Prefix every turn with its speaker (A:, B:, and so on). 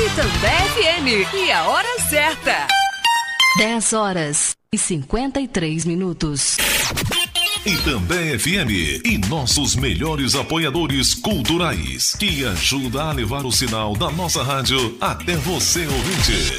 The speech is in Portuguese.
A: Itambé FM. E a hora certa.
B: 10h53.
C: Itambé FM e nossos melhores apoiadores culturais, que ajuda a levar o sinal da nossa rádio até você, ouvinte.